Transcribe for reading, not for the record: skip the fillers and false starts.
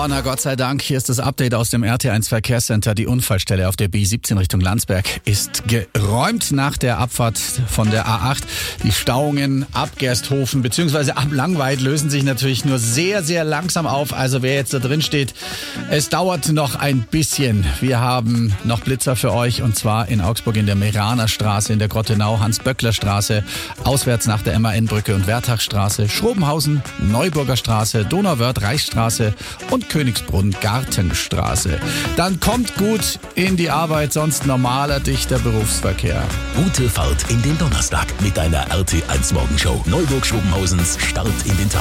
na Gott sei Dank, hier ist das Update aus dem RT1 Verkehrscenter. Die Unfallstelle auf der B17 Richtung Landsberg ist geräumt nach der Abfahrt von der A8. Die Stauungen ab Gersthofen bzw. ab Langweid lösen sich natürlich nur sehr, sehr langsam auf. Also wer jetzt da drin steht, es dauert noch ein bisschen. Wir haben noch Blitzer für euch und zwar in Augsburg in der Meraner Straße, in der Grottenau, Hans-Böckler-Straße, auswärts nach der MAN-Brücke und Wertachstraße, Schrobenhausen, Neuburger Straße, Donauwörth, Reichsstraße und Königsbrunn, Gartenstraße. Dann kommt gut in die Arbeit, sonst normaler, dichter Berufsverkehr. Gute Fahrt in den Donnerstag mit deiner RT1 Morgenshow. Neuburg-Schrobenhausens Start in den Tag.